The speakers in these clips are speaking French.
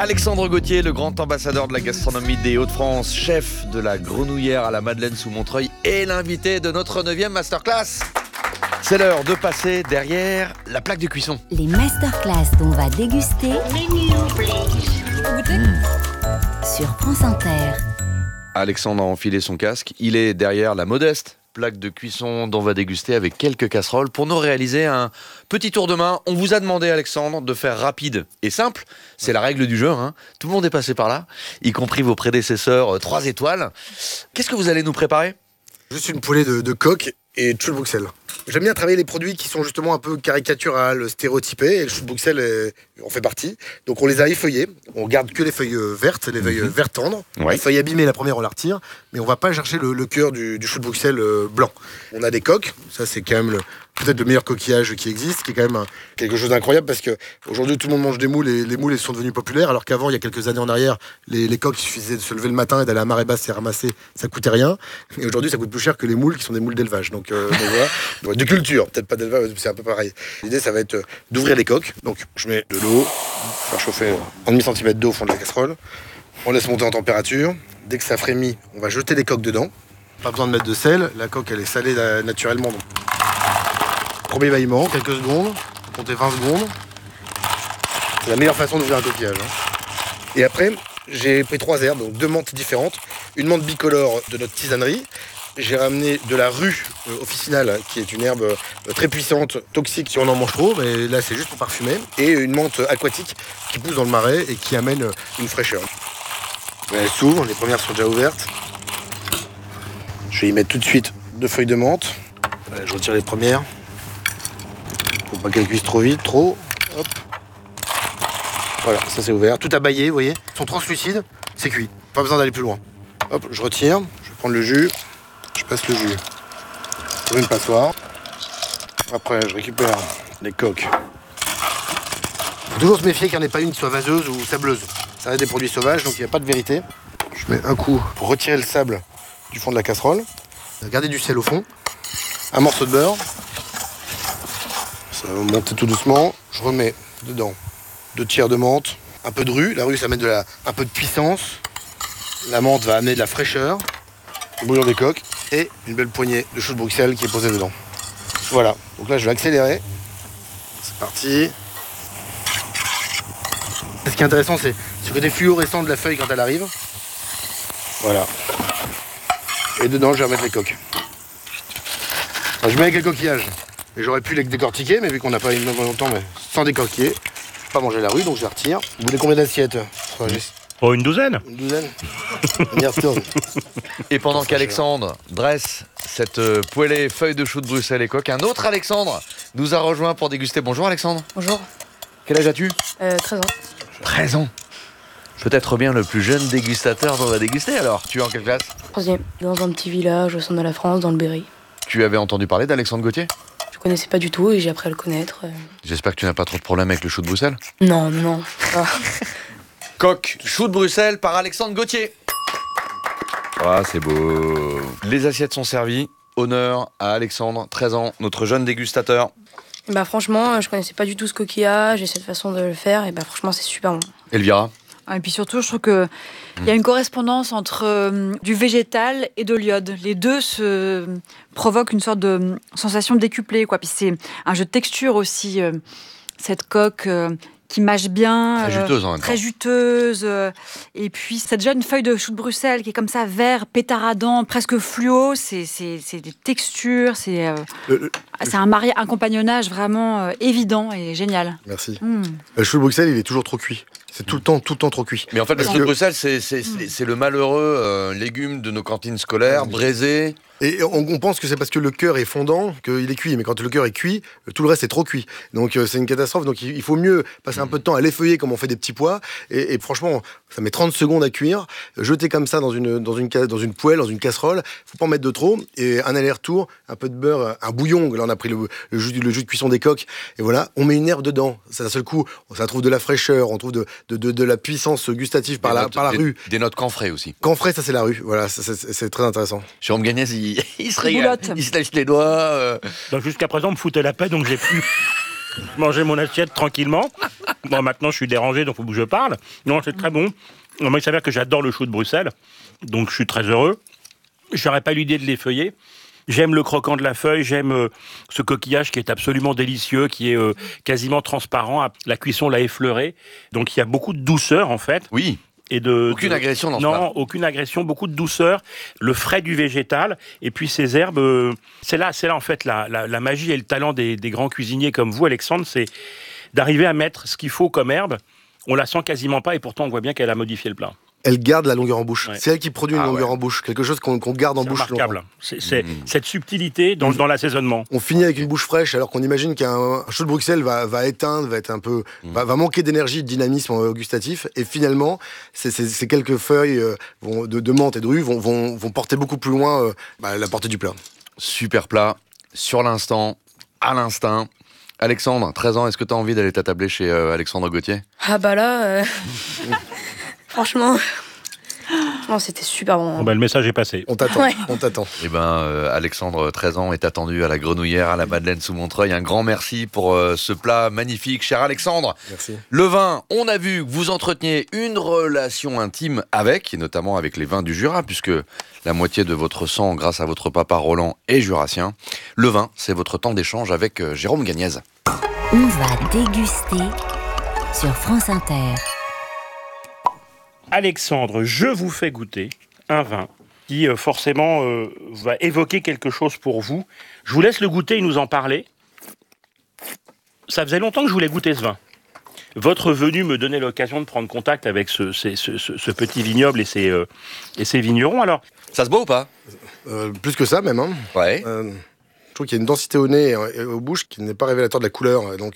Alexandre Gauthier, le grand ambassadeur de la gastronomie des Hauts-de-France, chef de la grenouillère à la Madeleine sous Montreuil et l'invité de notre 9e masterclass. C'est l'heure de passer derrière la plaque de cuisson. Les masterclass dont on va déguster sur France Inter. Alexandre a enfilé son casque, il est derrière la modeste plaque de cuisson dont on va déguster avec quelques casseroles pour nous réaliser un petit tour de main. On vous a demandé, Alexandre, de faire rapide et simple. C'est la règle du jeu, hein. Tout le monde est passé par là, y compris vos prédécesseurs 3 étoiles. Qu'est-ce que vous allez nous préparer ? Juste une poêlée de coq et de chou de Bruxelles. J'aime bien travailler les produits qui sont justement un peu caricaturales, stéréotypés, et le chou de Bruxelles en fait partie. Donc on les a effeuillés, on garde que les feuilles vertes, les feuilles vertes tendres. Ouais. Les feuilles abîmées, la première on la retire, mais on va pas chercher le cœur du chou de Bruxelles blanc. On a des coques, ça c'est quand même peut-être le meilleur coquillage qui existe, qui est quand même quelque chose d'incroyable parce que aujourd'hui tout le monde mange des moules et les moules sont devenus populaires, alors qu'avant, il y a quelques années en arrière, les coques, il suffisait de se lever le matin et d'aller à marée basse et ramasser, ça coûtait rien. Et aujourd'hui, ça coûte plus cher que les moules qui sont des moules d'élevage. Donc voilà, de culture, peut-être pas d'élevage, c'est un peu pareil. L'idée, ça va être d'ouvrir les coques. Donc je mets de l'eau, faire chauffer un demi-centimètre d'eau au fond de la casserole. On laisse monter en température. Dès que ça frémit, on va jeter les coques dedans. Pas besoin de mettre de sel, la coque elle est salée naturellement. Donc. Premier bâillement, quelques secondes, comptez 20 secondes. C'est la meilleure façon d'ouvrir un coquillage. Et après, j'ai pris 3 herbes, donc 2 menthes différentes. Une menthe bicolore de notre tisanerie. J'ai ramené de la rue officinale, qui est une herbe très puissante, toxique si on en mange trop, mais là c'est juste pour parfumer. Et une menthe aquatique qui pousse dans le marais et qui amène une fraîcheur. Elle s'ouvre, les premières sont déjà ouvertes. Je vais y mettre tout de suite 2 feuilles de menthe. Voilà, je retire les premières. Faut pas qu'elles cuisent trop vite, trop. Hop. Voilà, ça c'est ouvert. Tout abaillé, vous voyez. Ils sont translucides, c'est cuit. Pas besoin d'aller plus loin. Hop, je retire. Je vais prendre le jus. Je passe le jus sur une passoire. Après, je récupère les coques. Faut toujours se méfier qu'il n'y en ait pas une qui soit vaseuse ou sableuse. Ça reste des produits sauvages, donc il n'y a pas de vérité. Je mets un coup pour retirer le sable du fond de la casserole. Garder du sel au fond. Un morceau de beurre. Ça va monter tout doucement. Je remets dedans 2 tiers de menthe, un peu de rue. La rue, ça met un peu de puissance. La menthe va amener de la fraîcheur. Le bouillon des coques et une belle poignée de chou de Bruxelles qui est posée dedans. Voilà. Donc là, je vais accélérer. C'est parti. Ce qui est intéressant, c'est ce côté fluorescent de la feuille quand elle arrive. Voilà. Et dedans, je vais remettre les coques. Enfin, je mets avec les coquillages. Et j'aurais pu les décortiquer, mais vu qu'on n'a pas eu longtemps, mais sans décortiquer, je ne peux pas manger la rue, donc je la retire. Vous voulez combien d'assiettes ? Oh, une douzaine. Une douzaine. On y retourne. Et pendant qu'Alexandre dresse cette poêlée feuille de chou de Bruxelles et coque, un autre Alexandre nous a rejoint pour déguster. Bonjour Alexandre. Bonjour, Quel âge as-tu ? 13 ans. 13 ans. Peut-être bien le plus jeune dégustateur dont on va déguster alors. Tu es en quelle classe ? 3e, dans un petit village au centre de la France, dans le Berry. Tu avais entendu parler d'Alexandre Gauthier ? Je connaissais pas du tout et j'ai appris à le connaître. J'espère que tu n'as pas trop de problèmes avec le chou de Bruxelles. Non. Ah. Coq, chou de Bruxelles par Alexandre Gauthier. Ah, c'est beau. Les assiettes sont servies. Honneur à Alexandre, 13 ans, notre jeune dégustateur. Bah franchement, je connaissais pas du tout ce coquillage et cette façon de le faire. Et bah franchement, c'est super bon. Elvira. Et puis surtout, je trouve qu'il y a une correspondance entre du végétal et de l'iode. Les deux se provoquent une sorte de sensation décuplée, quoi. Puis c'est un jeu de texture aussi, cette coque qui mâche bien. Très juteuse en même temps. Très juteuse. Et puis cette jeune feuille de chou de Bruxelles qui est comme ça, vert, pétaradant, presque fluo. C'est des textures, c'est un compagnonnage vraiment évident et génial. Merci. Le chou de Bruxelles, il est toujours trop cuit. C'est tout le temps trop cuit. Mais en fait, le chou de Bruxelles, c'est le malheureux légume de nos cantines scolaires, braisé. Et on pense que c'est parce que le cœur est fondant qu'il est cuit. Mais quand le cœur est cuit, tout le reste est trop cuit. Donc c'est une catastrophe. Donc il faut mieux passer un peu de temps à l'effeuiller comme on fait des petits pois. Et franchement, ça met 30 secondes à cuire. Jeter comme ça dans une poêle, dans une casserole. Faut pas en mettre de trop. Et un aller-retour, un peu de beurre, un bouillon. Là, on a pris le jus de cuisson des coques. Et voilà, on met une herbe dedans. Ça, d'un seul coup, ça trouve de la fraîcheur. On trouve de la puissance gustative par la rue. Des notes camphrées aussi. Camphrées, ça c'est la rue. Voilà, c'est très intéressant. Jérôme Gagnès, il se régale. Il se lèche les doigts. Donc jusqu'à présent, on me foutait la paix, donc j'ai pu manger mon assiette tranquillement. Bon, maintenant, je suis dérangé, donc il faut que je parle. Non, c'est très bon. Moi, il s'avère que j'adore le chou de Bruxelles, donc je suis très heureux. J'aurais pas l'idée de l'effeuiller. J'aime le croquant de la feuille, j'aime ce coquillage qui est absolument délicieux, qui est quasiment transparent. La cuisson l'a effleuré, donc il y a beaucoup de douceur en fait. Oui. Et aucune agression dans ce plat. Non, aucune agression, beaucoup de douceur, le frais du végétal, et puis ces herbes, c'est là en fait la magie et le talent des grands cuisiniers comme vous, Alexandre, c'est d'arriver à mettre ce qu'il faut comme herbe. On la sent quasiment pas, et pourtant on voit bien qu'elle a modifié le plat. Elle garde la longueur en bouche. Ouais. C'est elle qui produit une longueur en bouche, quelque chose qu'on garde en C'est bouche remarquable. longtemps. C'est cette subtilité dans l'assaisonnement. On finit avec une bouche fraîche, alors qu'on imagine qu'un chou de Bruxelles va éteindre, va être un peu, va manquer d'énergie, de dynamisme gustatif. Et finalement, ces quelques feuilles de menthe et de rue vont porter beaucoup plus loin la portée du plat. Super plat, sur l'instant, à l'instinct. Alexandre, 13 ans, est-ce que tu as envie d'aller t'attabler chez Alexandre Gauthier ? Ah bah là, franchement, non, c'était super bon. Bon, le message est passé. On t'attend, Ouais. on t'attend. Eh ben, Alexandre, 13 ans, est attendu à la Grenouillère, à la Madeleine sous Montreuil. Un grand merci pour ce plat magnifique, cher Alexandre. Merci. Le vin, on a vu que vous entreteniez une relation intime avec, et notamment avec les vins du Jura, puisque la moitié de votre sang, grâce à votre papa Roland, est jurassien. Le vin, c'est votre temps d'échange avec Jérôme Gagnez. On va déguster sur France Inter. Alexandre, je vous fais goûter un vin qui forcément va évoquer quelque chose pour vous. Je vous laisse le goûter et nous en parler. Ça faisait longtemps que je voulais goûter ce vin. Votre venue me donnait l'occasion de prendre contact avec ce petit vignoble et ses vignerons. Alors, Ça se boit ou pas ? Plus que ça même. Hein. Ouais. Je trouve qu'il y a une densité au nez et aux bouches qui n'est pas révélateur de la couleur. Donc,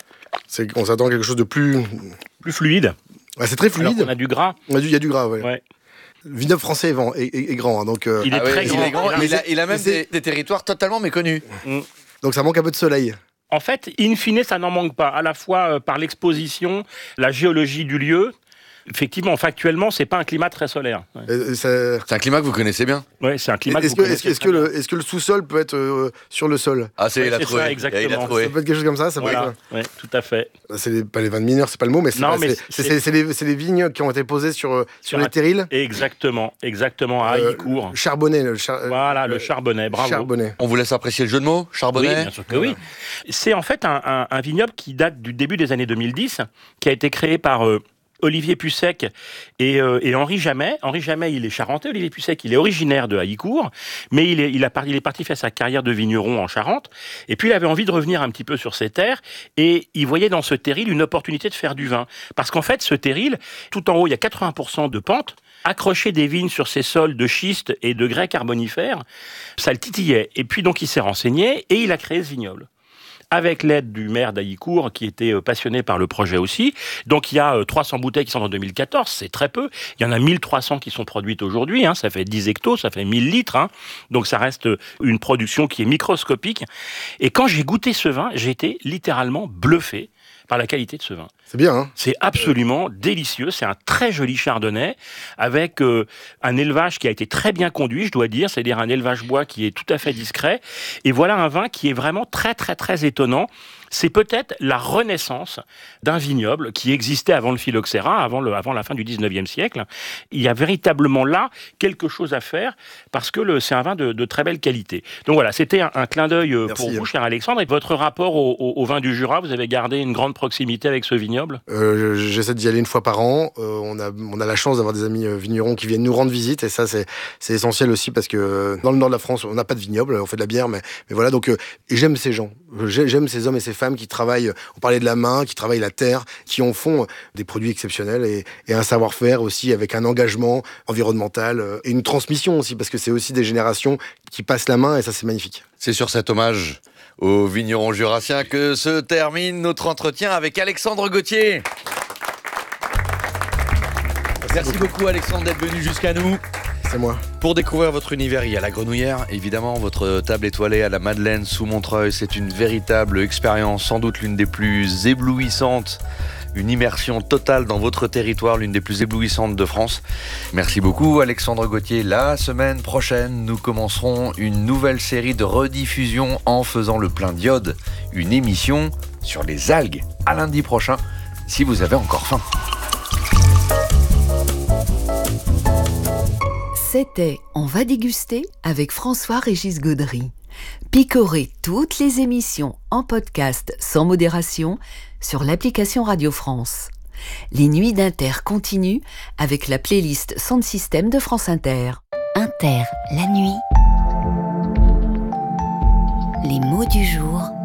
on s'attend à quelque chose de plus fluide. C'est très Alors fluide. qu'on a du gras. Il y a du gras, ouais. Ouais. Le vignoble français est grand. Hein, donc, Il est très grand. Il est grand, Mais il a même c'est- des territoires totalement méconnus. donc ça manque un peu de soleil. En fait, in fine, ça n'en manque pas. À la fois par l'exposition, la géologie du lieu. Effectivement, factuellement, c'est pas un climat très solaire. Ouais, C'est un climat que vous connaissez bien. Ouais, c'est un climat Est-ce que vous connaissez très bien. que le sous-sol peut être sur le sol? Ah, il a c'est trouvé. ça, exactement. Il a Ça trouvé. peut être quelque chose comme ça, ça peut Voilà, être... ouais, tout à fait. C'est pas les vins de mineurs, c'est pas le mot, mais Non, mais c'est les vignes qui ont été posées sur les un- terrils. Exactement, à Haillicourt. Charbonnet. Voilà, le charbonnet, bravo. Charbonnet. On vous laisse apprécier le jeu de mots, Oui, charbonnet. bien sûr que oui. C'est en fait un vignoble qui date du début des années 2010, qui a été créé par Olivier Pussec et Henri Jamet. Henri Jamet, il est charentais. Olivier Pussec, il est originaire de Haillicourt, mais il est parti faire sa carrière de vigneron en Charente. Et puis, il avait envie de revenir un petit peu sur ses terres, et il voyait dans ce terril une opportunité de faire du vin. Parce qu'en fait, ce terril, tout en haut, il y a 80% de pente. Accrocher des vignes sur ces sols de schiste et de grès carbonifères, ça le titillait. Et puis, donc, il s'est renseigné et il a créé ce vignoble, avec l'aide du maire d'Haillicourt, qui était passionné par le projet aussi. Donc il y a 300 bouteilles qui sont en 2014, c'est très peu. Il y en a 1300 qui sont produites aujourd'hui, hein, ça fait 10 hectos, ça fait 1000 litres. Hein. Donc ça reste une production qui est microscopique. Et quand j'ai goûté ce vin, j'ai été littéralement bluffé par la qualité de ce vin. C'est bien, hein. C'est absolument délicieux. C'est un très joli chardonnay avec un élevage qui a été très bien conduit, je dois dire, c'est-à-dire un élevage bois qui est tout à fait discret. Et voilà un vin qui est vraiment très, très, très étonnant. C'est peut-être la renaissance d'un vignoble qui existait avant le phylloxéra, avant la fin du 19e siècle. Il y a véritablement là quelque chose à faire parce que c'est un vin de très belle qualité. Donc voilà, c'était un clin d'œil pour vous, cher Alexandre. Et votre rapport au vin du Jura, vous avez gardé une grande proximité avec ce vignoble ? J'essaie d'y aller une fois par an. On a la chance d'avoir des amis vignerons qui viennent nous rendre visite, et ça, c'est essentiel aussi parce que dans le nord de la France, on n'a pas de vignoble, on fait de la bière, mais voilà. Donc, et j'aime ces gens. J'aime ces hommes et ces femmes qui travaillent, on parlait de la main, qui travaillent la terre, qui en font des produits exceptionnels et un savoir-faire aussi avec un engagement environnemental et une transmission aussi, parce que c'est aussi des générations qui passent la main, et ça, c'est magnifique. C'est sur cet hommage aux vignerons jurassiens que se termine notre entretien avec Alexandre Gauthier. Merci beaucoup Alexandre d'être venu jusqu'à nous. C'est moi. Pour découvrir votre univers, il y a la Grenouillère, évidemment, votre table étoilée à la Madeleine sous Montreuil. C'est une véritable expérience, sans doute l'une des plus éblouissantes. Une immersion totale dans votre territoire, l'une des plus éblouissantes de France. Merci beaucoup Alexandre Gauthier. La semaine prochaine, nous commencerons une nouvelle série de rediffusions en faisant le plein d'iode. Une émission sur les algues. À lundi prochain. si vous avez encore faim. C'était On va déguster avec François-Régis Gaudry. Picorez toutes les émissions en podcast sans modération sur l'application Radio France. Les Nuits d'Inter continuent avec la playlist Sound System de France Inter. Inter, la nuit. Les mots du jour